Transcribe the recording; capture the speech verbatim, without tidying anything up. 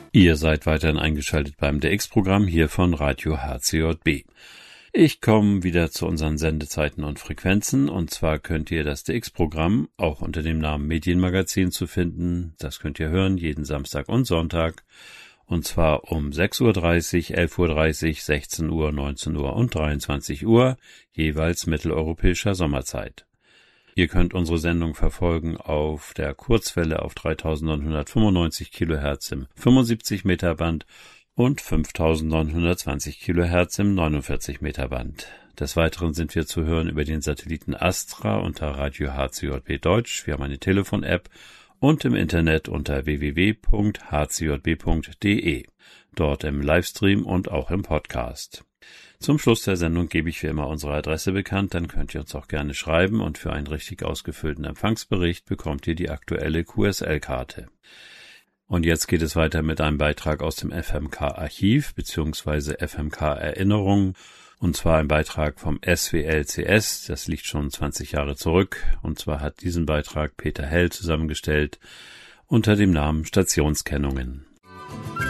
Ihr seid weiterhin eingeschaltet beim D X-Programm hier von Radio H C J B. Ich komme wieder zu unseren Sendezeiten und Frequenzen, und zwar könnt ihr das D X-Programm auch unter dem Namen Medienmagazin zu finden. Das könnt ihr hören jeden Samstag und Sonntag, und zwar um sechs Uhr dreißig, elf Uhr dreißig, sechzehn Uhr, neunzehn Uhr und dreiundzwanzig Uhr, jeweils mitteleuropäischer Sommerzeit. Ihr könnt unsere Sendung verfolgen auf der Kurzwelle auf dreitausendneunhundertfünfundneunzig Kilohertz im fünfundsiebzig Meter Band und fünftausendneunhundertzwanzig Kilohertz im neunundvierzig Meter Band. Des Weiteren sind wir zu hören über den Satelliten Astra unter Radio H C J B Deutsch. Wir haben eine Telefon-App und im Internet unter w w w punkt h c j b punkt d e. Dort im Livestream und auch im Podcast. Zum Schluss der Sendung gebe ich wie immer unsere Adresse bekannt, dann könnt ihr uns auch gerne schreiben, und für einen richtig ausgefüllten Empfangsbericht bekommt ihr die aktuelle Q S L-Karte. Und jetzt geht es weiter mit einem Beitrag aus dem F M K-Archiv bzw. F M K-Erinnerungen, und zwar ein Beitrag vom S W L C S, das liegt schon zwanzig Jahre zurück, und zwar hat diesen Beitrag Peter Hell zusammengestellt unter dem Namen Stationskennungen.